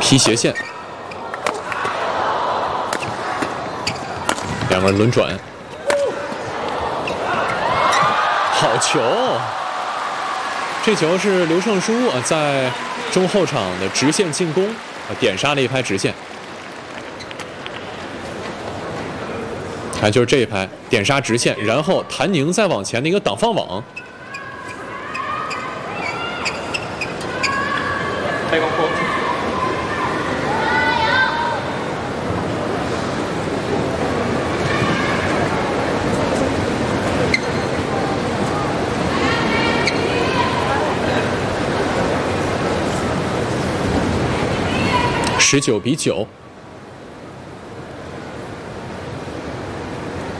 劈斜线，两个人轮转，好球！这球是刘胜书在中后场的直线进攻点杀了一拍直线。看，就是这一拍点杀直线，然后谭宁再往前的一个挡放网。 开高坡。 19比9。